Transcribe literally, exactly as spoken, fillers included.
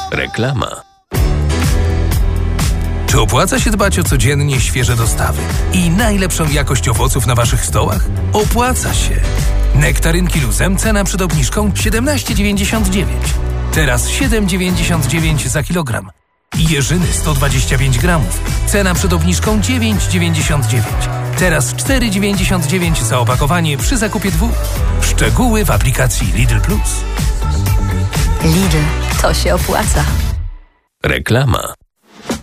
Reklama. Czy opłaca się dbać o codziennie świeże dostawy i najlepszą jakość owoców na waszych stołach? Opłaca się! Nektarynki Luzem cena przed obniżką siedemnaście dziewięćdziesiąt dziewięć. Teraz siedem dziewięćdziesiąt dziewięć za kilogram. I jeżyny sto dwadzieścia pięć gramów. Cena przed obniżką dziewięć dziewięćdziesiąt dziewięć. Teraz cztery dziewięćdziesiąt dziewięć za opakowanie przy zakupie dwóch. Szczegóły w aplikacji Lidl Plus. Lidl, to się opłaca. Reklama.